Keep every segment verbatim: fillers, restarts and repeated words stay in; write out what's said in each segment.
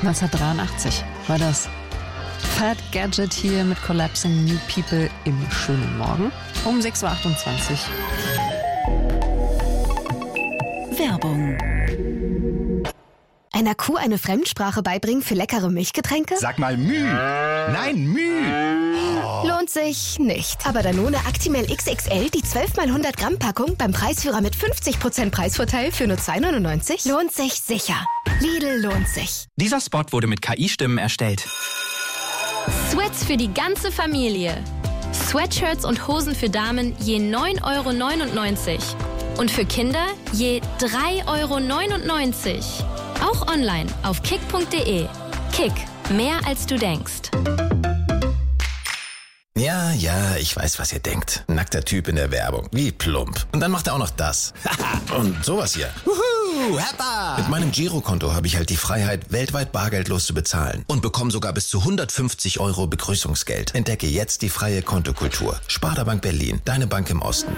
neunzehnhundertdreiundachtzig war das. Fat Gadget hier mit Collapsing New People im schönen Morgen um sechs Uhr achtundzwanzig. Werbung. Einer Kuh eine Fremdsprache beibringen für leckere Milchgetränke? Sag mal Müh. Nein, Müh. Oh. Lohnt sich nicht. Aber Danone Actimel X X L, die zwölf mal hundert Gramm Packung beim Preisführer mit fünfzig Prozent Preisvorteil für nur zwei neunundneunzig, lohnt sich sicher. Lidl lohnt sich. Dieser Spot wurde mit K I-Stimmen erstellt. Sweats für die ganze Familie. Sweatshirts und Hosen für Damen je neun Euro neunundneunzig. Und für Kinder je drei Euro neunundneunzig. Auch online auf kick punkt de. Kick, mehr als du denkst. Ja, ja, ich weiß, was ihr denkt. Nackter Typ in der Werbung. Wie plump. Und dann macht er auch noch das. Und sowas hier. Wuhu, Heppa! Mit meinem Girokonto habe ich halt die Freiheit, weltweit bargeldlos zu bezahlen. Und bekomme sogar bis zu hundertfünfzig Euro Begrüßungsgeld. Entdecke jetzt die freie Kontokultur. Sparda-Bank Berlin, deine Bank im Osten.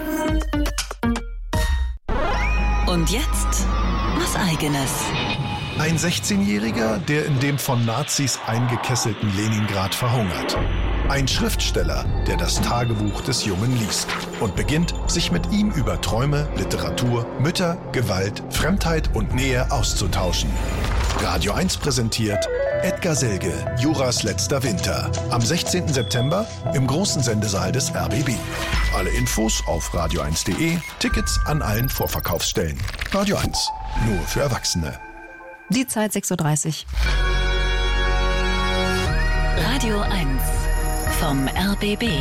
Und jetzt was Eigenes. Ein sechzehnjähriger, der in dem von Nazis eingekesselten Leningrad verhungert. Ein Schriftsteller, der das Tagebuch des Jungen liest und beginnt, sich mit ihm über Träume, Literatur, Mütter, Gewalt, Fremdheit und Nähe auszutauschen. Radio eins präsentiert Edgar Selge, Juras letzter Winter. Am sechzehnten September im großen Sendesaal des R B B. Alle Infos auf radio eins punkt de, Tickets an allen Vorverkaufsstellen. Radio eins, nur für Erwachsene. Die Zeit sechs Uhr dreißig. Radio eins vom R B B.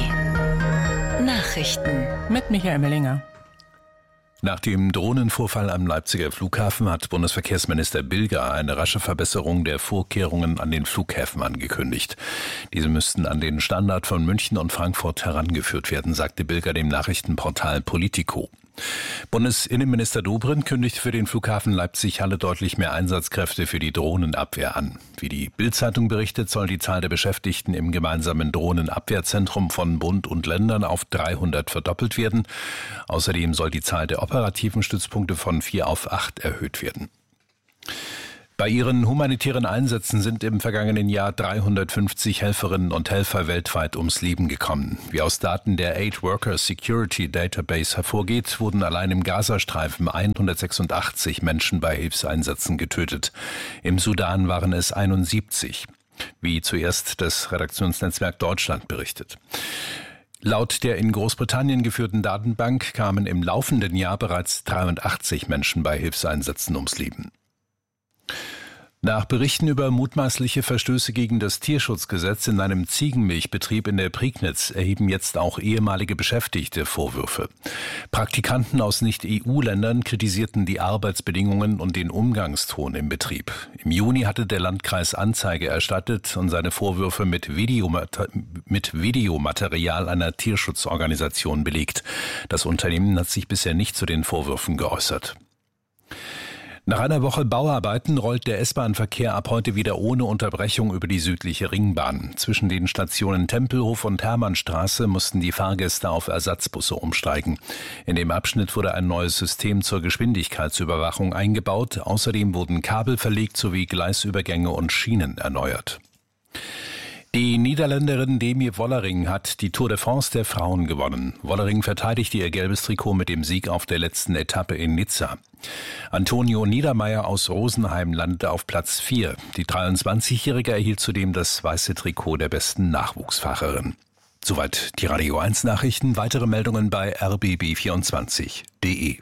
Nachrichten mit Michael Mellinger. Nach dem Drohnenvorfall am Leipziger Flughafen hat Bundesverkehrsminister Bilger eine rasche Verbesserung der Vorkehrungen an den Flughäfen angekündigt. Diese müssten an den Standard von München und Frankfurt herangeführt werden, sagte Bilger dem Nachrichtenportal Politico. Bundesinnenminister Dobrindt kündigt für den Flughafen Leipzig-Halle deutlich mehr Einsatzkräfte für die Drohnenabwehr an. Wie die Bild-Zeitung berichtet, soll die Zahl der Beschäftigten im gemeinsamen Drohnenabwehrzentrum von Bund und Ländern auf dreihundert verdoppelt werden. Außerdem soll die Zahl der operativen Stützpunkte von vier auf acht erhöht werden. Bei ihren humanitären Einsätzen sind im vergangenen Jahr dreihundertfünfzig Helferinnen und Helfer weltweit ums Leben gekommen. Wie aus Daten der Aid Worker Security Database hervorgeht, wurden allein im Gazastreifen hundertsechsundachtzig Menschen bei Hilfseinsätzen getötet. Im Sudan waren es einundsiebzig, wie zuerst das Redaktionsnetzwerk Deutschland berichtet. Laut der in Großbritannien geführten Datenbank kamen im laufenden Jahr bereits dreiundachtzig Menschen bei Hilfseinsätzen ums Leben. Nach Berichten über mutmaßliche Verstöße gegen das Tierschutzgesetz in einem Ziegenmilchbetrieb in der Prignitz erheben jetzt auch ehemalige Beschäftigte Vorwürfe. Praktikanten aus Nicht-E U-Ländern kritisierten die Arbeitsbedingungen und den Umgangston im Betrieb. Im Juni hatte der Landkreis Anzeige erstattet und seine Vorwürfe mit, Videomater- mit Videomaterial einer Tierschutzorganisation belegt. Das Unternehmen hat sich bisher nicht zu den Vorwürfen geäußert. Nach einer Woche Bauarbeiten rollt der S-Bahn-Verkehr ab heute wieder ohne Unterbrechung über die südliche Ringbahn. Zwischen den Stationen Tempelhof und Hermannstraße mussten die Fahrgäste auf Ersatzbusse umsteigen. In dem Abschnitt wurde ein neues System zur Geschwindigkeitsüberwachung eingebaut. Außerdem wurden Kabel verlegt sowie Gleisübergänge und Schienen erneuert. Die Niederländerin Demi Wollering hat die Tour de France der Frauen gewonnen. Wollering verteidigte ihr gelbes Trikot mit dem Sieg auf der letzten Etappe in Nizza. Antonio Niedermeyer aus Rosenheim landete auf Platz vier. Die dreiundzwanzigjährige erhielt zudem das weiße Trikot der besten Nachwuchsfahrerin. Soweit die Radio eins Nachrichten. Weitere Meldungen bei r b b vierundzwanzig punkt de.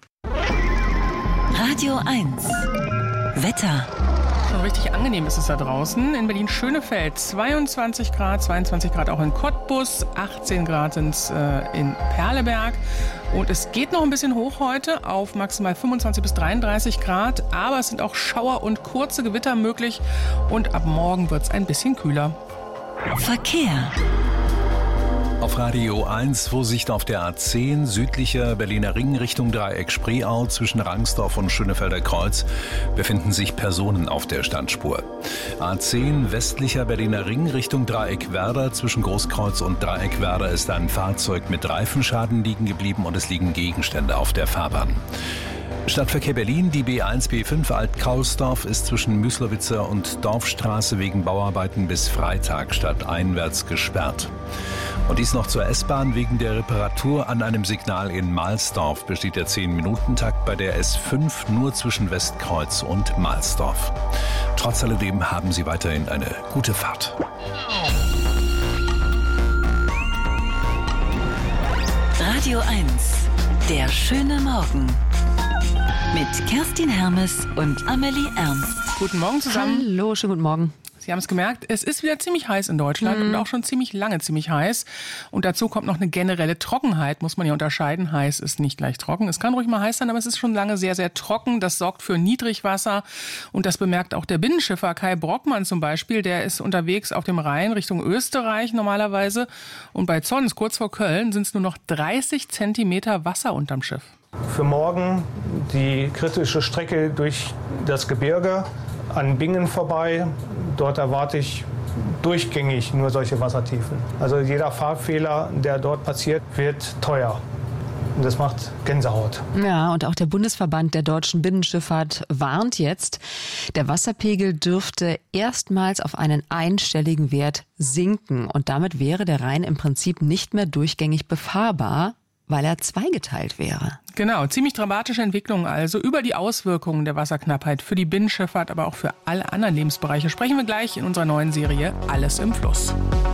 Radio eins Wetter. Schon richtig angenehm ist es da draußen. In Berlin-Schönefeld zweiundzwanzig Grad, zweiundzwanzig Grad auch in Cottbus, achtzehn Grad sind's, äh, in Perleberg. Und es geht noch ein bisschen hoch heute auf maximal fünfundzwanzig bis dreiunddreißig Grad. Aber es sind auch Schauer und kurze Gewitter möglich. Und ab morgen wird's ein bisschen kühler. Verkehr. Auf Radio eins Vorsicht auf der A zehn, südlicher Berliner Ring Richtung Dreieck Spreeau zwischen Rangsdorf und Schönefelder Kreuz befinden sich Personen auf der Standspur. A zehn, westlicher Berliner Ring Richtung Dreieck Werder zwischen Großkreuz und Dreieck Werder ist ein Fahrzeug mit Reifenschaden liegen geblieben und es liegen Gegenstände auf der Fahrbahn. Stadtverkehr Berlin, die B eins B fünf Alt-Kaulsdorf ist zwischen Müslowitzer und Dorfstraße wegen Bauarbeiten bis Freitag stadteinwärts gesperrt. Und dies noch zur S-Bahn. Wegen der Reparatur an einem Signal in Mahlsdorf besteht der zehn-Minuten-Takt bei der S fünf nur zwischen Westkreuz und Mahlsdorf. Trotz alledem haben Sie weiterhin eine gute Fahrt. Radio eins, der schöne Morgen. Mit Kerstin Hermes und Amelie Ernst. Guten Morgen zusammen. Hallo, schönen guten Morgen. Sie haben es gemerkt, es ist wieder ziemlich heiß in Deutschland mhm. und auch schon ziemlich lange ziemlich heiß. Und dazu kommt noch eine generelle Trockenheit, muss man ja unterscheiden. Heiß ist nicht gleich trocken. Es kann ruhig mal heiß sein, aber es ist schon lange sehr, sehr trocken. Das sorgt für Niedrigwasser und das bemerkt auch der Binnenschiffer Kai Brockmann zum Beispiel. Der ist unterwegs auf dem Rhein Richtung Österreich normalerweise. Und bei Zons, kurz vor Köln, sind es nur noch dreißig Zentimeter Wasser unterm Schiff. Für morgen die kritische Strecke durch das Gebirge an Bingen vorbei. Dort erwarte ich durchgängig nur solche Wassertiefen. Also jeder Fahrfehler, der dort passiert, wird teuer. Und das macht Gänsehaut. Ja, und auch der Bundesverband der deutschen Binnenschifffahrt warnt jetzt, der Wasserpegel dürfte erstmals auf einen einstelligen Wert sinken. Und damit wäre der Rhein im Prinzip nicht mehr durchgängig befahrbar, weil er zweigeteilt wäre. Genau, ziemlich dramatische Entwicklungen also. Über die Auswirkungen der Wasserknappheit für die Binnenschifffahrt, aber auch für alle anderen Lebensbereiche sprechen wir gleich in unserer neuen Serie Alles im Fluss.